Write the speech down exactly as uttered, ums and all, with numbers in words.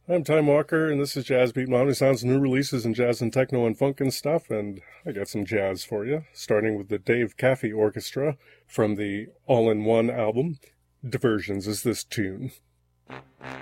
I'm Time Walker, and this is Jazz Beat Modern Sounds, new releases in jazz and techno and funk and stuff, and I got some jazz for you, starting with the Dave Caffey Orchestra from the All-in-One album. Diversions is this tune. Thank you.